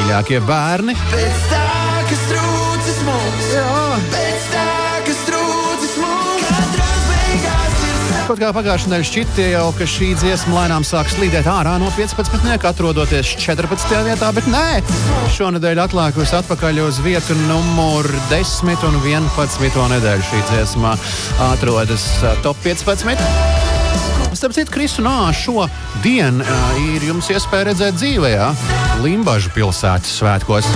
mīļākie bērni. Pēc tā, kas trūcis mums. Pēc tā, kas trūcis mums. Katrs beigās ir savs. Kaut kā pagājušajā nedēļā šķiet jau, ka šī dziesma lēnām sāk slīdēt ārā no 15. atrodoties 14. vietā, bet nē. Šonedēļ atlēkusi atpakaļ uz vietu numur 10 un 11. nedēļu šī dziesma atrodas top 15. Starp citu, Krisu šodien ir jums iespēja redzēt dzīvē, Limbažu pilsētas svētkos.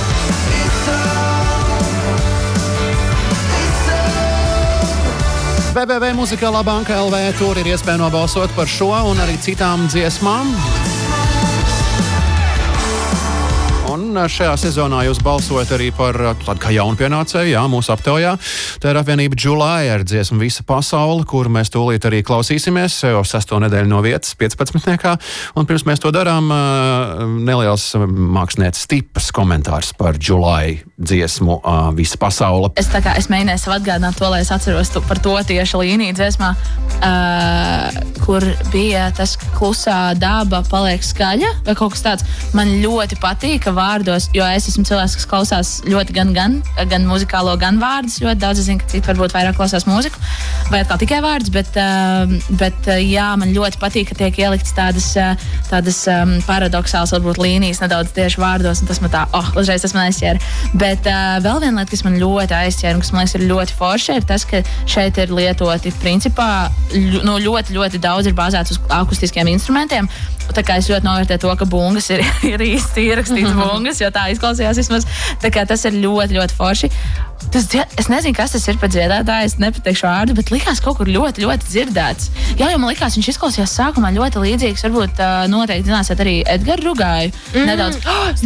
www.muzikālā.lv tur ir iespēja nobalsot par šo un arī citām dziesmām. Un šajā sezonā jūs balsojat arī par tādu kā jaunpienācēju, mūsu aptaujā. Tā ir apvienība July ar dziesmu Visa pasaule, kuru mēs tūlīt arī klausīsimies jau 6. nedēļu no vietas 15. Un pirms mēs to darām, neliels mākslinieces Stipas komentārs par July dziesmu Visa pasaule. Es mēģināju sev atgādināt to, lai es atceros par to tieši līniju dziesmā, kur bija tas klusā daba paliek skaļa vai kaut kas tāds. Man ļoti patīk vārdos, jo es esmu cilvēks, kas klausās ļoti gan muzikālo, gan vārdus. Ļoti daudz, es zinu, ka citi varbūt vairāk klausās mūziku, vai atkal tikai vārdus, bet jā, man ļoti patīk, ka tiek ielikts tādas paradoxāls, varbūt līnijas nedaudz tieši vārdos, un tas man uzreiz tas man aizķēra. Bet vēl viena lieta, kas man ļoti aizķēra, un kas man liekas ir ļoti forši, ir tas, ka šeit ir lietoti principā ļoti daudz ir bāzēts uz akustiskiem instrumentiem. Tā kā es ļoti novērtēju to, ka bungas ir īsti ierakstīts bungas, jo tā izklausījās vismaz. Tā kā tas ir ļoti, ļoti forši. Es nezinu, kas tas ir par dziedātāju, es nepateikšu vārdu, bet likās kaut kur ļoti, ļoti dzirdēts. Jā, jo man likās, viņš izklausījās sākumā ļoti līdzīgs, varbūt noteikti zināsiet arī Edgaru Rugāju. Nedaudz.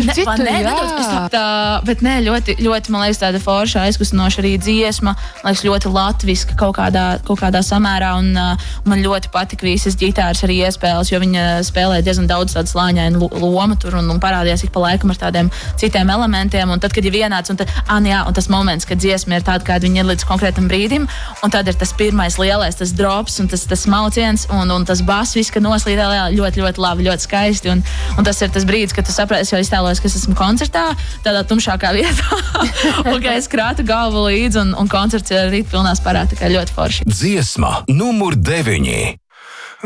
Bet nē, ļoti, ļoti, man liekas, tāda forša aizkustinoša arī dziesma. Man liekas, ļoti latviska kaut kādā samērā, un man ļoti patika visas ģitāras arī iespēles, jo viņa spēlē diezgan daudz tādu slāņainu lomu tur un parādījās ik pa laikam ar tādiem citiem elementiem. Un tad, kad ir vienāds, un tas moments, kad dziesma ir tāda, kāda viņa ir līdz konkrētam brīdim, un tad ir tas pirmais lielais, tas drops un tas mauciens un tas bass, viss, kad noslīdē ļoti, ļoti labi, ļoti skaisti. Un tas ir tas brīdis, kad tu saprati, es jau iztēlojos, ka es esmu koncertā, tādā tumšākā vietā, un ka es krātu galvu līdzi, un koncerts ir rīt pilnā sparā, tā kā ļoti forši. Dziesma numur 9.